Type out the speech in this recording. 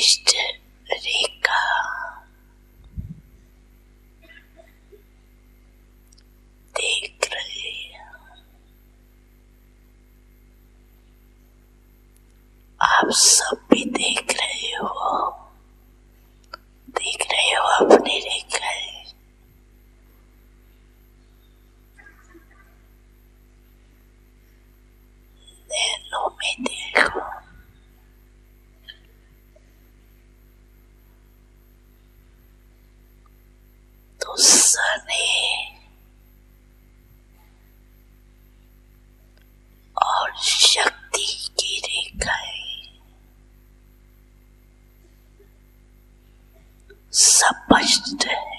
इष्ट रेखा देख रहे हैं। आप सब भी देख रहे हो अपनी रेखाएं। नैनों में देखो, तो सने और शक्ति की रेखाएं स्पष्ट है।